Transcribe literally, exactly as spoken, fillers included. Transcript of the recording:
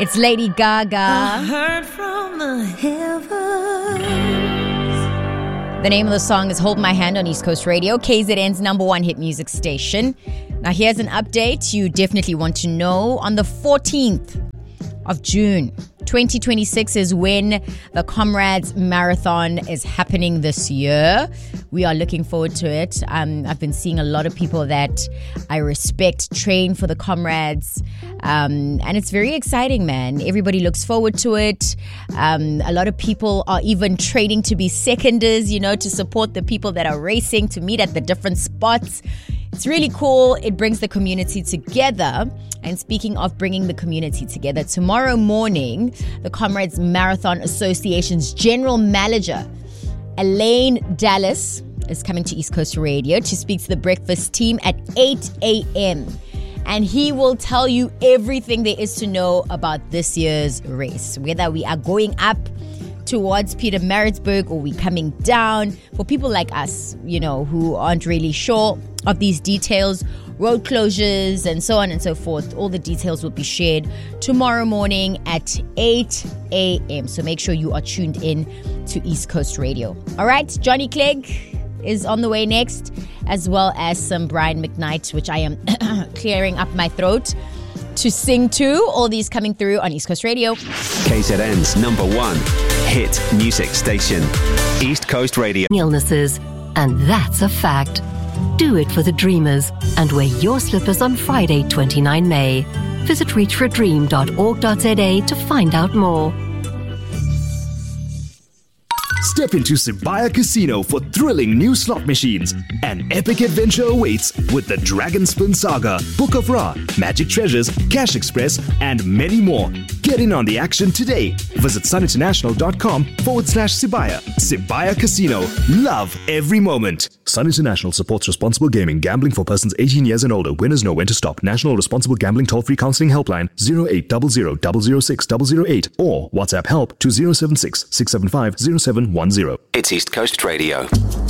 It's Lady Gaga. I heard from the heavens. The name of the song is Hold My Hand on East Coast Radio, K Z N's number one hit music station. Now here's an update you definitely want to know. On the fourteenth of June, twenty twenty-six is when the Comrades Marathon is happening this year. We are looking forward to it. Um, I've been seeing a lot of people that I respect train for the Comrades. Um, and it's very exciting, man. Everybody looks forward to it. Um, a lot of people are even training to be seconders, you know, to support the people that are racing, to meet at the different spots. It's really cool. It brings the community together. And speaking of bringing the community together, tomorrow morning, the Comrades Marathon Association's General Manager, Elaine Dallas, is coming to East Coast Radio to speak to the breakfast team at eight a.m. And he will tell you everything there is to know about this year's race, whether we are going up towards Pietermaritzburg or we coming down. For people like us, you know, who aren't really sure of these details, road closures and so on and so forth, all the details will be shared tomorrow morning at eight a.m. So make sure you are tuned in to East Coast Radio. All right, Johnny Clegg is on the way next, as well as some Brian McKnight, which I am clearing up my throat to sing to. All these coming through on East Coast Radio. K Z N's number one hit music station, East Coast Radio. Illnesses, and that's a fact. Do it for the dreamers and wear your slippers on Friday, the twenty-ninth of May. Visit reach for a dream dot org dot z a to find out more. Step into Sibaya Casino for thrilling new slot machines. An epic adventure awaits with the Dragon Spin Saga, Book of Ra, Magic Treasures, Cash Express, and many more. Get in on the action today. Visit suninternational.com forward slash Sibaya. Sibaya Casino. Love every moment. Sun International supports responsible gaming. Gambling for persons eighteen years and older. Winners know when to stop. National Responsible Gambling Toll-Free Counseling Helpline zero eight zero zero zero zero six zero zero eight or WhatsApp help to zero seven six six seven five zero seven one zero. It's East Coast Radio.